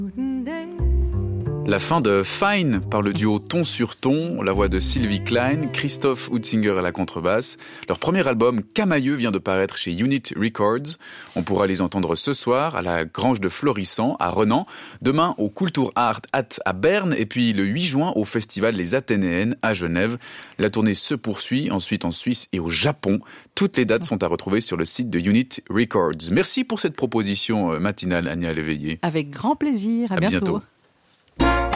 La fin de Fine par le duo Ton sur Ton, la voix de Sylvie Klein, Christophe Utzinger à la contrebasse. Leur premier album, Camailleux, vient de paraître chez Unit Records. On pourra les entendre ce soir à la Grange de Florissant, à Renan, demain au Kultur Art à Berne, et puis le 8 juin au Festival Les Athénéennes à Genève. La tournée se poursuit, ensuite en Suisse et au Japon. Toutes les dates sont à retrouver sur le site de Unit Records. Merci pour cette proposition matinale, Ania Léveillé. Avec grand plaisir, à bientôt.